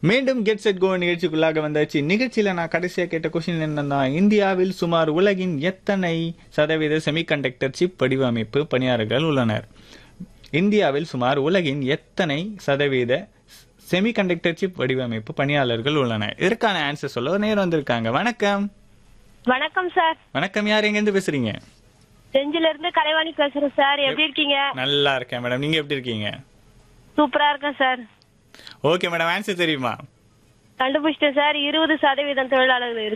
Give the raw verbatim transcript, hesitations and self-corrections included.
மீண்டும் get set go நிகழ்ச்சிக்குள்ளாக வந்தாச்சு. நிகழ்ச்சியில நான் கடைசியா கேட்ட கொஸ்டின் என்னன்னா, இந்தியாவில் சுமார் உலகின் எத்தனை சதவீத செமிகண்டக்டர் சிப் வடிவமைப்பு பணியாளர்கள் உள்ளனர்? இந்தியாவில் சுமார் உலகின் எத்தனை சதவீத செமிகண்டக்டர் சிப் வடிவமைப்பு பணியாளர்கள் உள்ளனர்? இதற்கான ஆன்சர் சொல்ல நேரம் வந்திருக்காங்க. வணக்கம். வணக்கம் சார். வணக்கம். யார் எங்க இருந்து பேசுறீங்க? செஞ்சில இருந்து கலைவாணி பேசுறேன் சார். எப்படி இருக்கீங்க? நல்லா இருக்கேன் மேடம். நீங்க எப்படி இருக்கீங்க? சூப்பரா இருக்கேன் சார். ஓகே மேடம், ஆன்சர் தெரியுமா? கண்டுபிடிச்சிட்டேன் சார். இருபது சதவீதம் தொழிலாளர்கள்